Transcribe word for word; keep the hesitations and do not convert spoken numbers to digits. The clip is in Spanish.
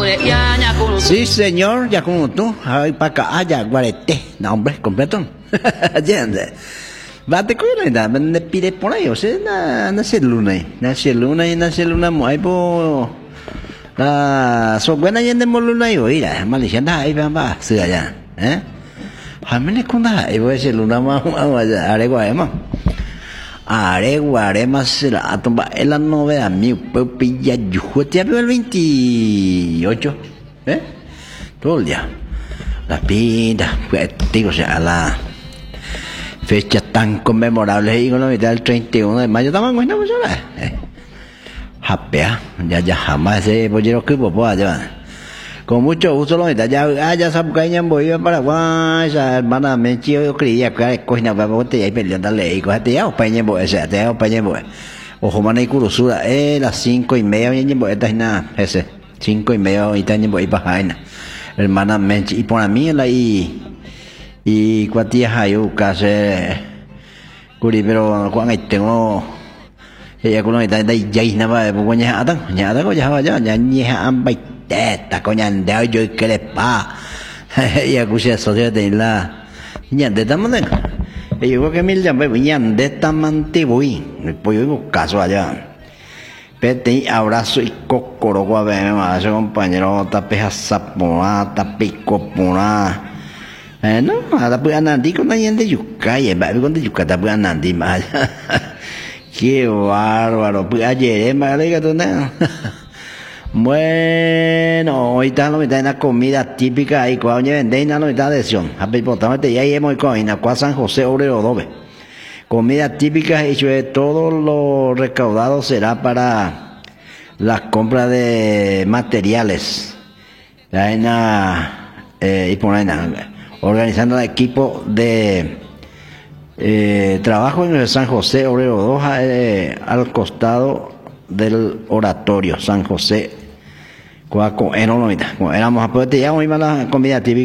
Sí, señor, ya como tú. Ay, para acá, ya, guarete. No, hombre, completo. Entiende. Va te cuida, da, me pide por ahí, o sea, na, na se luna, na se luna y na se luna, muy po. La, so buena y andemos luna y oíra, maliciana, ahí va, va, sí, allá, ¿eh? Jamene kunda, y voy a decir luna más, allá, aregua, ema. Aregua, arema, se la atomba, es la novedad, mi pepilla, yo, te veo el veintiocho, ¿eh? Todo el día. La pinta, pues, digo, o sea, la fecha tan conmemorable y con la mitad del treinta y uno de mayo estamos en pues eh. Japea, ya ya jamás ese pollero que popo allá. Con mucho gusto lo mitad ya ah, ya sabe que en Bolivia Paraguay, esa hermana me chido creía que cocina para bote y peleando ley, cógete ya o pañe bo ese, te hago pañe bo. Ojo mana y curusura, eh las cinco y media y en bo esta nada, ese, cinco y media y tan bo y pajaina. Hermana me y por mí la y y cuatía hayu case curi pero cuando ahí tengo ella con la de jay nada pues coña atan ya atan ya vaya ya ni han baita coña andeo yo que le pa ella escucha sociedad de la niña de tamande y yo que mil ya me viñan de tamante voy pues yo caso allá pete abrazo y cocoro guave más compañero tapeja sapona tapico pona eh no ada pues anandi con la gente yuca y va con de yuca ta pues anandi más qué bárbaro pues ayer más le gato nada bueno hoy está lo mitad de la comida típica ahí cuando venden la mitad de acción a ver potamente ya hemos con en Aqua San José Obrero Dobe comida típica hecho de todo lo recaudado será para las compras de materiales la eh, y por ahí organizando el equipo de eh, trabajo en el San José Obrero dos eh, al costado del oratorio San José Coaco en éramos a poder ya muy mala comida típica